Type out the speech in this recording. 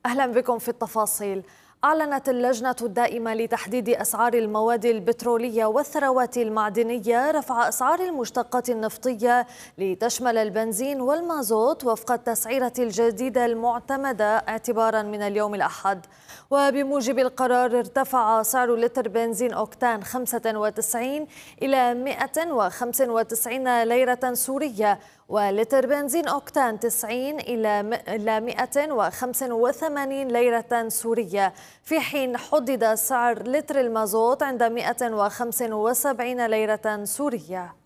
أهلا بكم في التفاصيل. أعلنت اللجنة الدائمة لتحديد أسعار المواد البترولية والثروات المعدنية رفع أسعار المشتقات النفطية لتشمل البنزين والمازوت وفق التسعيرة الجديدة المعتمدة اعتبارا من اليوم الأحد. وبموجب القرار ارتفع سعر لتر بنزين أوكتان 95 إلى 195 ليرة سورية، ولتر بنزين أوكتان 90 إلى 185 ليرة سورية، في حين حدد سعر لتر المازوت عند 175 ليرة سورية.